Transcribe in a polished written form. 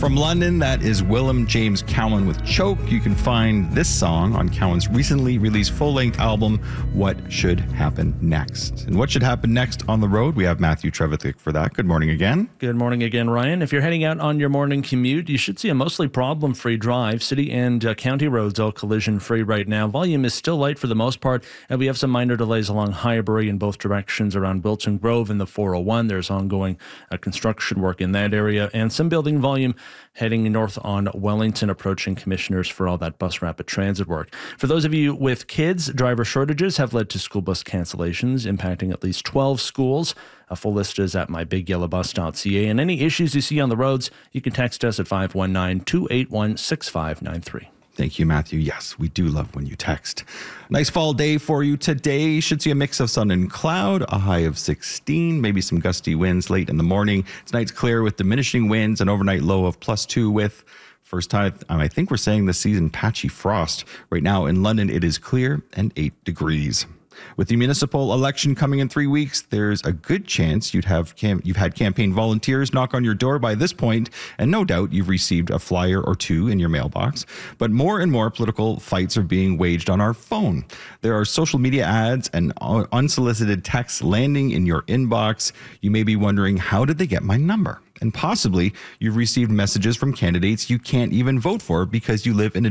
From London, that is Willem James Cowan with Choke. You can find this song on Cowan's recently released full-length album, What Should Happen Next. And what should happen next on the road? We have Matthew Trevithick for that. Good morning again. Good morning again, Ryan. If you're heading out on your morning commute, you should see a mostly problem-free drive. City and county roads all collision-free right now. Volume is still light for the most part, and we have some minor delays along Highbury in both directions around Wilton Grove and the 401. There's ongoing construction work in that area, and some building volume heading north on Wellington, approaching Commissioners for all that bus rapid transit work. For those of you with kids, driver shortages have led to school bus cancellations, impacting at least 12 schools. A full list is at mybigyellowbus.ca. And any issues you see on the roads, you can text us at 519-281-6593. Thank you, Matthew. Yes, we do love when you text. Nice fall day for you today. Should see a mix of sun and cloud, a high of 16, maybe some gusty winds late in the morning. Tonight's clear with diminishing winds, an overnight low of +2 with, first time, I think we're saying this season, patchy frost. Right now in London, it is clear and 8 degrees. With the municipal election coming in 3 weeks, there's a good chance you've had campaign volunteers knock on your door by this point, and no doubt you've received a flyer or two in your mailbox. But more and more political fights are being waged on our phone. There are social media ads and unsolicited texts landing in your inbox. You may be wondering, how did they get my number? And possibly you've received messages from candidates you can't even vote for because you live in a